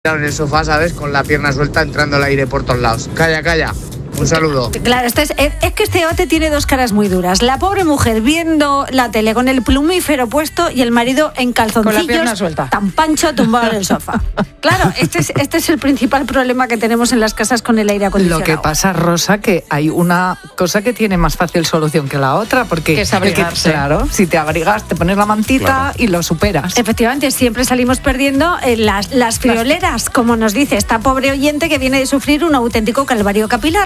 en el sofá, ¿sabes? Con la pierna suelta entrando el aire por todos lados. Calla. Un saludo. Claro, es que este debate tiene dos caras muy duras. La pobre mujer viendo la tele con el plumífero puesto y el marido en calzoncillos, con la pierna suelta, tan pancho, tumbado en el sofá. Claro, este es el principal problema que tenemos en las casas con el aire acondicionado. Lo que pasa, Rosa, que hay una cosa que tiene más fácil solución que la otra, porque que es abrigarse. Claro, si te abrigas, te pones la mantita y lo superas. Efectivamente, siempre salimos perdiendo las frioleras, como nos dice esta pobre oyente que viene de sufrir un auténtico calvario capilar.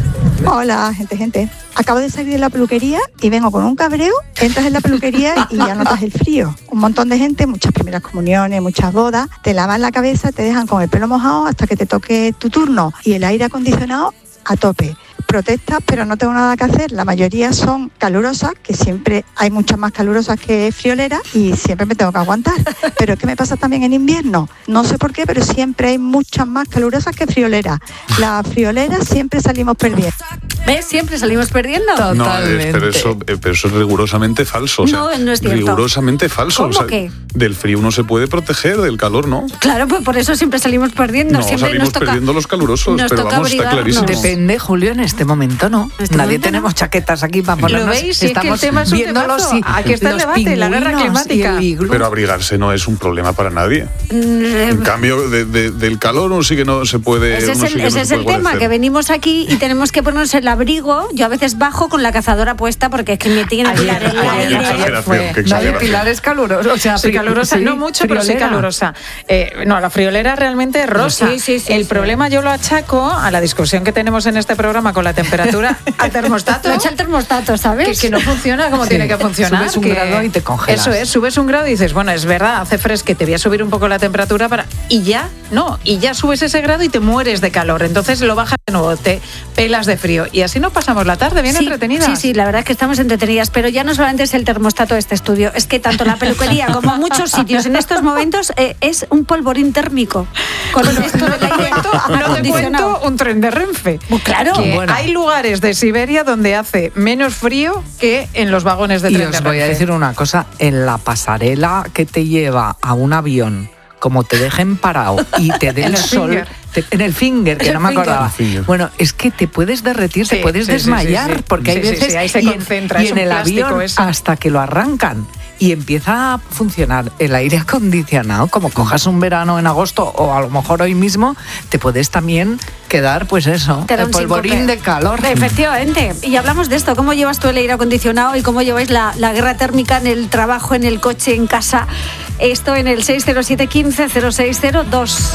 Hola, gente. Acabo de salir de la peluquería y vengo con un cabreo. Entras en la peluquería y ya notas el frío. Un montón de gente, muchas primeras comuniones, muchas bodas, te lavan la cabeza, te dejan con el pelo mojado hasta que te toque tu turno. Y el aire acondicionado a tope. Protestas, pero no tengo nada que hacer. La mayoría son calurosas, que siempre hay muchas más calurosas que frioleras y siempre me tengo que aguantar. Pero es que me pasa también en invierno. No sé por qué, pero siempre hay muchas más calurosas que frioleras. Las frioleras siempre salimos perdiendo. ¿Ves? Siempre salimos perdiendo. Totalmente. No, pero eso es rigurosamente falso. O sea, no es cierto. Rigurosamente falso. ¿Cómo que? Del frío uno se puede proteger, del calor no. Claro, pues por eso siempre salimos perdiendo. No, siempre salimos perdiendo los calurosos, pero vamos, está clarísimo. Depende, Julio, en este momento no. Nadie tenemos chaquetas aquí para ponernos. ¿Lo veis? Si estamos es que el tema es un viéndolos y aquí está el debate, la guerra climática. Pero abrigarse no es un problema para nadie. En cambio, del calor uno sí que no se puede. Ese es el tema, que venimos aquí y tenemos que ponernos el abrigo. Yo a veces bajo con la cazadora puesta porque es que me tiene que tirar el aire. No, Pilar es calurosa. O sea, sí, calurosa, no mucho, friolera. Pero sí calurosa. No, la friolera realmente es rosa. Sí, el problema yo lo achaco a la discusión que tenemos en este programa con la temperatura al termostato. Lo echa el termostato, ¿sabes? Que no funciona como tiene que funcionar. Subes un grado y te congelas. Eso es, subes un grado y dices, bueno, es verdad, hace fresquete, voy a subir un poco la temperatura y ya subes ese grado y te mueres de calor. Entonces lo bajas de nuevo, te pelas de frío. Y así nos pasamos la tarde, bien entretenidas. Sí, la verdad es que estamos entretenidas, pero ya no solamente es el termostato de este estudio, es que tanto la peluquería como muchos sitios en estos momentos es un polvorín térmico. Con esto del aire no te cuento un tren de Renfe. Claro. Hay lugares de Siberia donde hace menos frío que en los vagones de tren de Renfe. Y os voy a decir una cosa, en la pasarela que te lleva a un avión, como te dejen parado y te dé el sol... En el finger, que no me acordaba. Bueno, es que te puedes derretir, te puedes desmayar, porque hay veces ahí se concentra, y en el avión hasta que lo arrancan y empieza a funcionar el aire acondicionado, como cojas un verano en agosto o a lo mejor hoy mismo, te puedes también quedar, pues eso, el polvorín de calor. Efectivamente. Y hablamos de esto, cómo llevas tú el aire acondicionado y cómo lleváis la guerra térmica en el trabajo, en el coche, en casa. Esto en el 607 15 0602.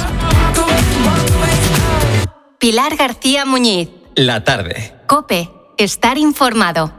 Pilar García Muñiz. La tarde. COPE. Estar informado.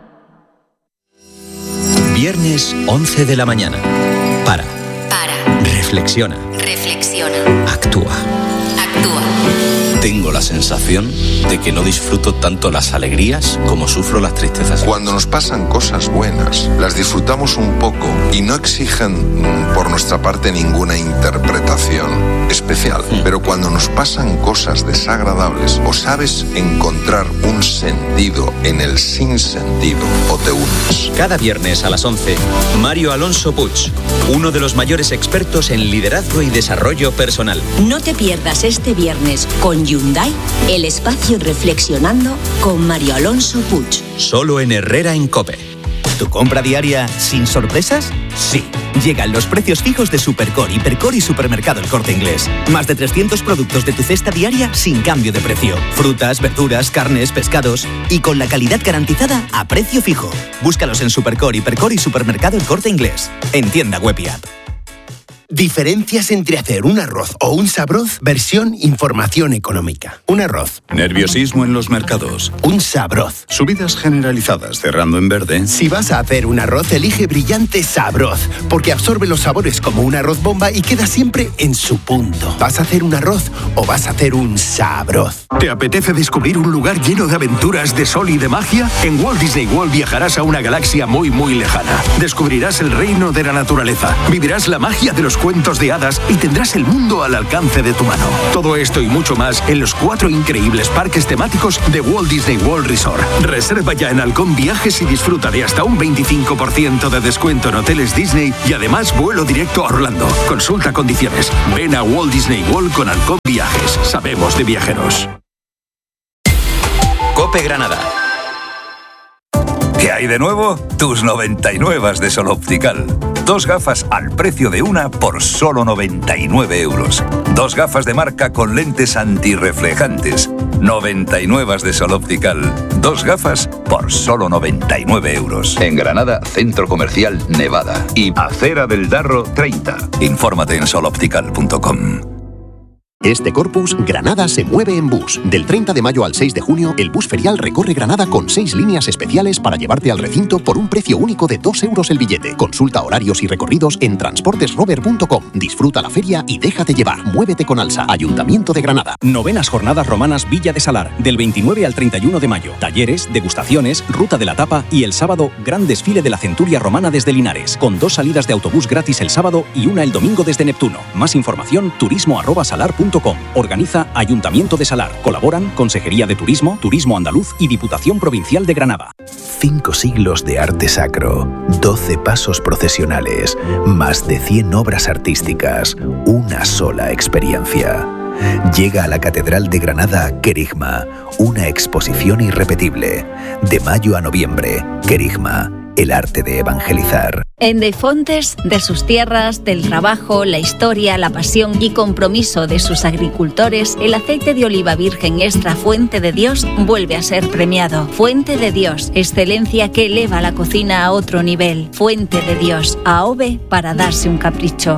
Viernes 11 de la mañana. Para. Reflexiona. Actúa. Tengo la sensación de que no disfruto tanto las alegrías como sufro las tristezas. Cuando nos pasan cosas buenas, las disfrutamos un poco y no exigen por nuestra parte ninguna interpretación especial. Pero cuando nos pasan cosas desagradables, o sabes encontrar un sentido en el sinsentido, o te unes. Cada viernes a las 11, Mario Alonso Puig, uno de los mayores expertos en liderazgo y desarrollo personal. No te pierdas este viernes con Hyundai, el espacio Reflexionando con Mario Alonso Puig. Solo en Herrera en COPE. ¿Tu compra diaria sin sorpresas? Sí. Llegan los precios fijos de Supercore, Hipercore y Supermercado El Corte Inglés. Más de 300 productos de tu cesta diaria sin cambio de precio. Frutas, verduras, carnes, pescados y con la calidad garantizada a precio fijo. Búscalos en Supercore, Hipercore y Supermercado El Corte Inglés. En tienda web y app. Diferencias entre hacer un arroz o un sabroz, versión información económica. Un arroz. Nerviosismo en los mercados. Un sabroz. Subidas generalizadas cerrando en verde. Si vas a hacer un arroz, elige Brillante Sabroz, porque absorbe los sabores como un arroz bomba y queda siempre en su punto. Vas a hacer un arroz, o vas a hacer un sabroz. ¿Te apetece descubrir un lugar lleno de aventuras, de sol y de magia? En Walt Disney World viajarás a una galaxia muy lejana. Descubrirás el reino de la naturaleza, vivirás la magia de los cuentos de hadas y tendrás el mundo al alcance de tu mano. Todo esto y mucho más en los 4 increíbles parques temáticos de Walt Disney World Resort. Reserva ya en Halcón Viajes y disfruta de hasta un 25% de descuento en hoteles Disney y además vuelo directo a Orlando. Consulta condiciones. Ven a Walt Disney World con Halcón Viajes. Sabemos de viajeros. COPE Granada. ¿Qué hay de nuevo? Tus 99 de Sol Optical. 2 gafas al precio de una por solo 99 euros. 2 gafas de marca con lentes antirreflejantes. 99 de Sol Optical. 2 gafas por solo 99 euros. En Granada, Centro Comercial Nevada. Y Acera del Darro 30. Infórmate en soloptical.com. Este Corpus, Granada se mueve en bus. Del 30 de mayo al 6 de junio, el bus ferial recorre Granada con 6 líneas especiales para llevarte al recinto por un precio único de 2 euros el billete. Consulta horarios y recorridos en transportesrover.com. Disfruta la feria y déjate llevar. Muévete con Alsa. Ayuntamiento de Granada. Novenas Jornadas Romanas Villa de Salar, del 29 al 31 de mayo. Talleres, degustaciones, ruta de la tapa y el sábado, gran desfile de la centuria romana desde Linares, con 2 salidas de autobús gratis el sábado y una el domingo desde Neptuno. Más información, turismo@salar.com. Organiza Ayuntamiento de Salar. Colaboran Consejería de Turismo, Turismo Andaluz y Diputación Provincial de Granada. 5 siglos de arte sacro, 12 pasos procesionales, más de 100 obras artísticas, una sola experiencia. Llega a la Catedral de Granada Querigma, una exposición irrepetible. De mayo a noviembre, Querigma, el arte de evangelizar. En Defontes, de sus tierras, del trabajo, la historia, la pasión y compromiso de sus agricultores, el aceite de oliva virgen extra Fuente de Dios vuelve a ser premiado. Fuente de Dios, excelencia que eleva la cocina a otro nivel. Fuente de Dios, AOVE para darse un capricho.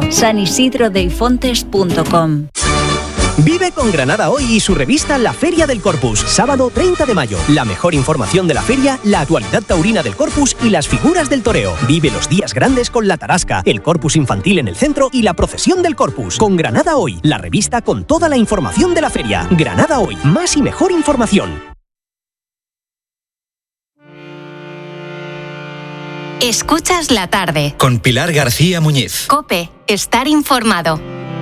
sanisidrodeifontes.com. Vive con Granada Hoy y su revista La Feria del Corpus, sábado 30 de mayo. La mejor información de la feria, la actualidad taurina del Corpus y las figuras del toreo. Vive los días grandes con la tarasca, el Corpus infantil en el centro y la procesión del Corpus. Con Granada Hoy, la revista con toda la información de la feria. Granada Hoy, más y mejor información. Escuchas la tarde. Con Pilar García Muñiz. COPE, estar informado.